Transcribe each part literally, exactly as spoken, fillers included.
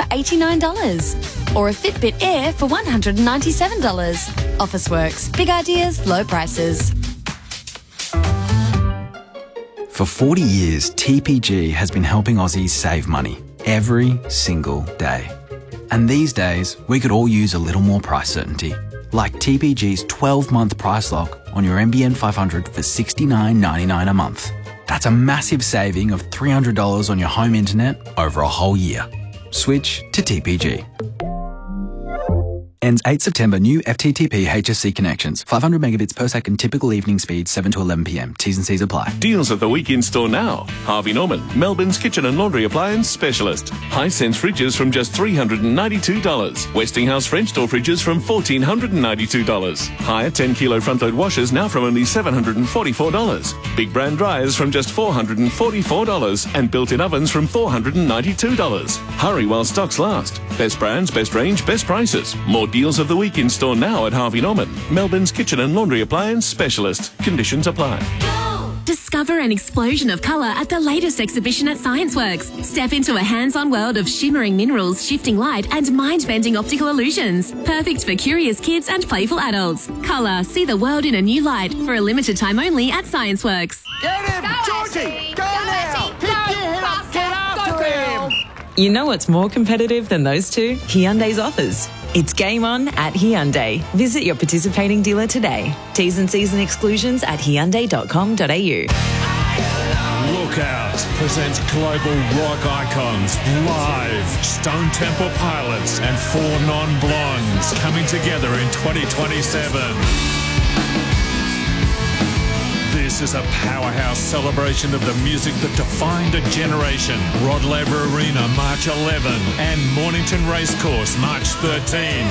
eighty-nine dollars. Or a Fitbit Air for one hundred ninety-seven dollars. Officeworks. Big ideas, low prices. For forty years, T P G has been helping Aussies save money every single day. And these days, we could all use a little more price certainty. Like T P G's twelve-month price lock on your N B N five hundred for sixty-nine ninety-nine a month. That's a massive saving of three hundred dollars on your home internet over a whole year. Switch to T P G. Ends eighth September. New F T T P H S C connections. five hundred megabits per second. Typical evening speed seven to eleven p m. T's and C's apply. Deals of the week in store now. Harvey Norman, Melbourne's kitchen and laundry appliance specialist. Hisense fridges from just three hundred ninety-two dollars. Westinghouse French door fridges from one thousand four hundred ninety-two dollars. Higher ten kilo front load washers now from only seven hundred forty-four dollars. Big brand dryers from just four hundred forty-four dollars. And built-in ovens from four hundred ninety-two dollars. Hurry while stocks last. Best brands, best range, best prices. More deals of the week in store now at Harvey Norman, Melbourne's kitchen and laundry appliance specialist. Conditions apply. Discover an explosion of colour at the latest exhibition at ScienceWorks. Step into a hands-on world of shimmering minerals, shifting light and mind-bending optical illusions. Perfect for curious kids and playful adults. Colour, see the world in a new light for a limited time only at ScienceWorks. Get him! Go, Georgie! Ashley. Go, Go, now! Ashley. Pick Go, your head up! Get faster. after Go, him! girl. You know what's more competitive than those two? Hyundai's offers. It's game on at Hyundai. Visit your participating dealer today. T's and C's and exclusions at hyundai dot com dot a u. Lookout presents global rock icons live. Stone Temple Pilots and Four Non-Blondes coming together in twenty twenty-seven. This is a powerhouse celebration of the music that defined a generation. Rod Laver Arena, March eleventh, and Mornington Racecourse, March thirteenth.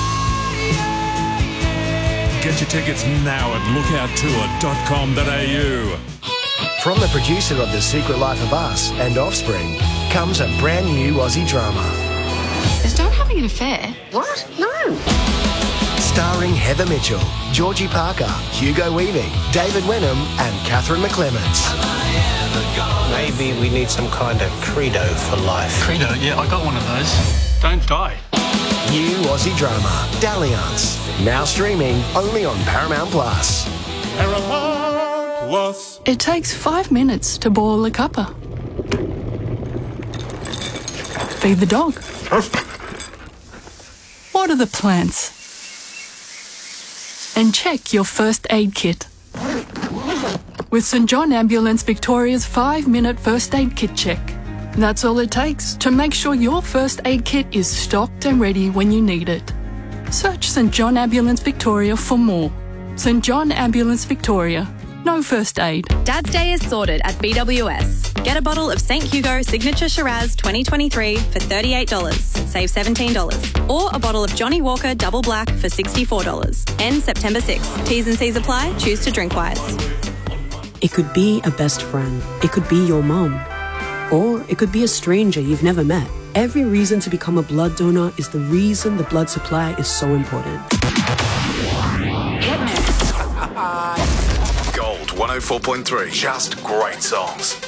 Get your tickets now at lookout tour dot com dot a u. From the producer of The Secret Life of Us and Offspring comes a brand new Aussie drama. Is Don having an affair? What? No. Starring Heather Mitchell, Georgie Parker, Hugo Weaving, David Wenham and Catherine McClements. Maybe we need some kind of credo for life. Credo? Yeah, I got one of those. Don't die. New Aussie drama, Dalliance. Now streaming only on Paramount Plus. Paramount Plus. It takes five minutes to boil a cuppa. Feed the dog. Water the plants. And check your first aid kit. With St John Ambulance Victoria's five-minute first aid kit check. That's all it takes to make sure your first aid kit is stocked and ready when you need it. Search St John Ambulance Victoria for more. St John Ambulance Victoria. No first aid. Dad's Day is sorted at B W S. Get a bottle of Saint Hugo Signature Shiraz twenty twenty-three for thirty-eight dollars, save seventeen dollars. Or a bottle of Johnny Walker Double Black for sixty-four dollars. Ends September sixth. T's and C's apply. Choose to drink wise. It could be a best friend. It could be your mum. Or it could be a stranger you've never met. Every reason to become a blood donor is the reason the blood supply is so important. Gold one oh four point three. Just great songs.